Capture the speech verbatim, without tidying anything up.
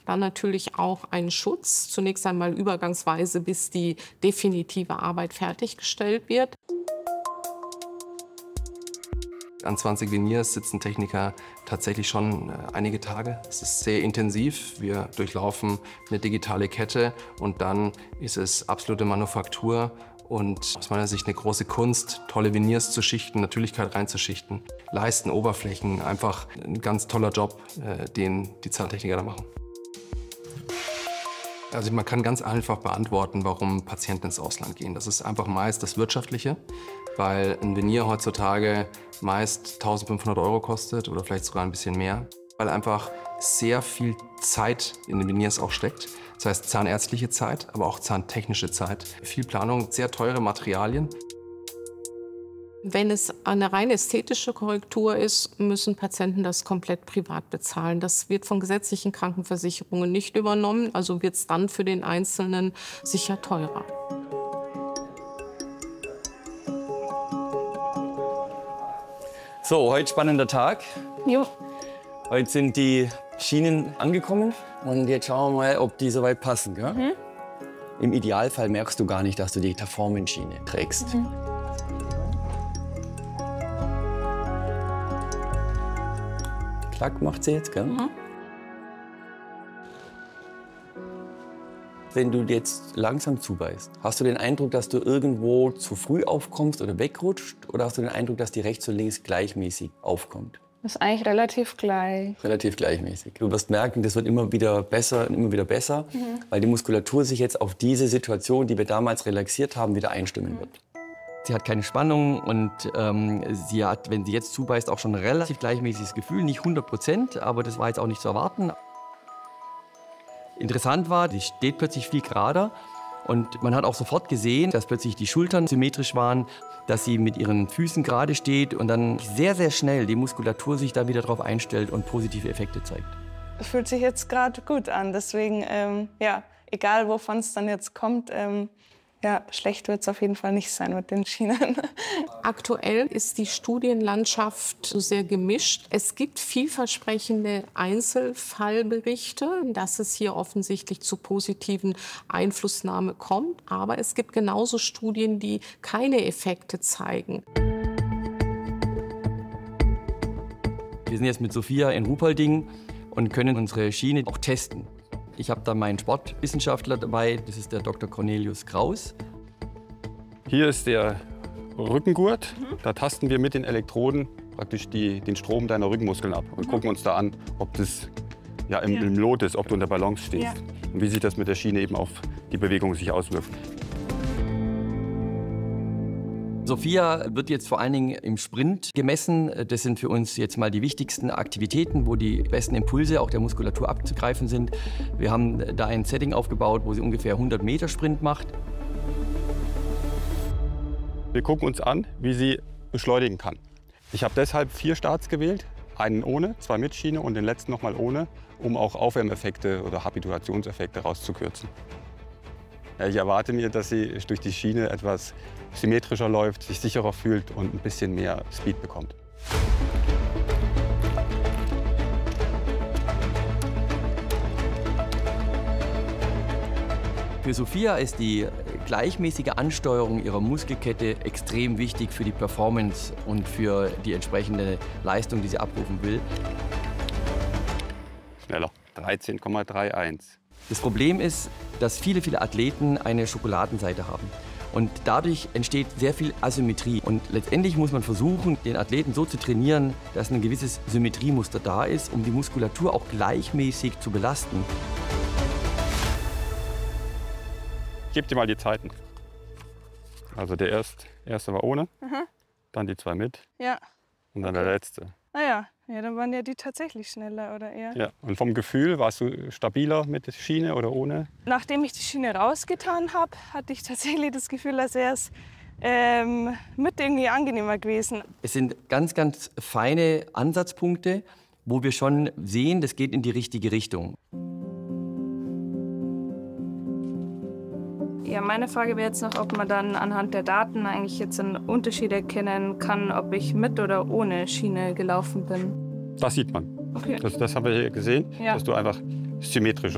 Dann natürlich auch einen Schutz, zunächst einmal übergangsweise, bis die definitive Arbeit fertiggestellt wird. An zwanzig Veneers sitzen Techniker tatsächlich schon einige Tage. Es ist sehr intensiv. Wir durchlaufen eine digitale Kette und dann ist es absolute Manufaktur und aus meiner Sicht eine große Kunst, tolle Veneers zu schichten, Natürlichkeit reinzuschichten, Leisten, Oberflächen, einfach ein ganz toller Job, den die Zahntechniker da machen. Also man kann ganz einfach beantworten, warum Patienten ins Ausland gehen. Das ist einfach meist das Wirtschaftliche, weil ein Veneer heutzutage meist eintausendfünfhundert Euro kostet oder vielleicht sogar ein bisschen mehr, weil einfach sehr viel Zeit in den Veneers auch steckt. Das heißt zahnärztliche Zeit, aber auch zahntechnische Zeit. Viel Planung, sehr teure Materialien. Wenn es eine rein ästhetische Korrektur ist, müssen Patienten das komplett privat bezahlen. Das wird von gesetzlichen Krankenversicherungen nicht übernommen, also wird es dann für den Einzelnen sicher teurer. So, heute spannender Tag. Jo. Heute sind die Schienen angekommen und jetzt schauen wir mal, ob die soweit passen. Gell? Mhm. Im Idealfall merkst du gar nicht, dass du die Performance-Schiene trägst. Mhm. Klack macht sie jetzt, gell? Mhm. Wenn du jetzt langsam zubeißt, hast du den Eindruck, dass du irgendwo zu früh aufkommst oder wegrutscht? Oder hast du den Eindruck, dass die rechts und links gleichmäßig aufkommt? Das ist eigentlich relativ gleich. Relativ gleichmäßig. Du wirst merken, das wird immer wieder besser und immer wieder besser, mhm. weil die Muskulatur sich jetzt auf diese Situation, die wir damals relaxiert haben, wieder einstimmen wird. Sie hat keine Spannung und ähm, sie hat, wenn sie jetzt zubeißt, auch schon ein relativ gleichmäßiges Gefühl. Nicht hundert Prozent, aber das war jetzt auch nicht zu erwarten. Interessant war, sie steht plötzlich viel gerader und man hat auch sofort gesehen, dass plötzlich die Schultern symmetrisch waren, dass sie mit ihren Füßen gerade steht und dann sehr, sehr schnell die Muskulatur sich da wieder drauf einstellt und positive Effekte zeigt. Es fühlt sich jetzt gerade gut an, deswegen, ähm, ja, egal wovon es dann jetzt kommt, ähm, ja, schlecht wird es auf jeden Fall nicht sein mit den Schienen. Aktuell ist die Studienlandschaft sehr gemischt. Es gibt vielversprechende Einzelfallberichte, dass es hier offensichtlich zu positiven Einflussnahme kommt. Aber es gibt genauso Studien, die keine Effekte zeigen. Wir sind jetzt mit Sophia in Ruhpolding und können unsere Schiene auch testen. Ich habe da meinen Sportwissenschaftler dabei, das ist der Doktor Cornelius Kraus. Hier ist der Rückengurt. Da tasten wir mit den Elektroden praktisch die, den Strom deiner Rückenmuskeln ab und gucken uns da an, ob das ja, im, ja. im Lot ist, ob du in der Balance stehst ja. und wie sich das mit der Schiene eben auf die Bewegung sich auswirkt. Sophia wird jetzt vor allen Dingen im Sprint gemessen. Das sind für uns jetzt mal die wichtigsten Aktivitäten, wo die besten Impulse auch der Muskulatur abzugreifen sind. Wir haben da ein Setting aufgebaut, wo sie ungefähr hundert Meter Sprint macht. Wir gucken uns an, wie sie beschleunigen kann. Ich habe deshalb vier Starts gewählt, einen ohne, zwei mit Schiene und den letzten noch mal ohne, um auch Aufwärmeffekte oder Habituationseffekte rauszukürzen. Ja, ich erwarte mir, dass sie durch die Schiene etwas symmetrischer läuft, sich sicherer fühlt und ein bisschen mehr Speed bekommt. Für Sophia ist die gleichmäßige Ansteuerung ihrer Muskelkette extrem wichtig für die Performance und für die entsprechende Leistung, die sie abrufen will. Schneller, dreizehn Komma einunddreißig. Das Problem ist, dass viele, viele Athleten eine Schokoladenseite haben. Und dadurch entsteht sehr viel Asymmetrie. Und letztendlich muss man versuchen, den Athleten so zu trainieren, dass ein gewisses Symmetriemuster da ist, um die Muskulatur auch gleichmäßig zu belasten. Ich gebe dir mal die Zeiten. Also der erste, erste war ohne, Aha. dann die zwei mit Ja. und dann okay. der letzte. Ah ja. Ja, dann waren ja die tatsächlich schneller, oder eher? Ja. Und vom Gefühl, warst du stabiler mit der Schiene oder ohne? Nachdem ich die Schiene rausgetan habe, hatte ich tatsächlich das Gefühl, als wäre es ähm, mit irgendwie angenehmer gewesen. Es sind ganz, ganz feine Ansatzpunkte, wo wir schon sehen, das geht in die richtige Richtung. Ja, meine Frage wäre jetzt noch, ob man dann anhand der Daten eigentlich jetzt einen Unterschied erkennen kann, ob ich mit oder ohne Schiene gelaufen bin. Das sieht man. Okay. Das, das haben wir hier gesehen, Ja. dass du einfach symmetrischer